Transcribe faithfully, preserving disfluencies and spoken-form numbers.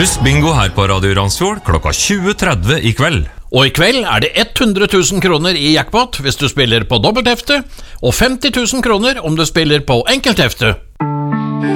Høstbingo her på Radio Randsfjord klokka tjue tretti i kveld. Og i kveld er det hundre tusen kroner i jackpot hvis du spiller på dobbelthefte, og femti tusen kroner om du spiller på enkelthefte.